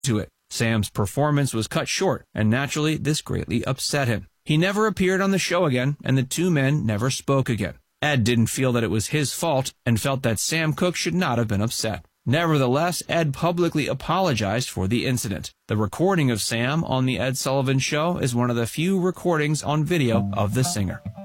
to it. Sam's performance was cut short, and naturally, this greatly upset him. He never appeared on the show again, and the two men never spoke again. Ed didn't feel that it was his fault and felt that Sam Cooke should not have been upset. Nevertheless, Ed publicly apologized for the incident. The recording of Sam on The Ed Sullivan Show is one of the few recordings on video of the singer.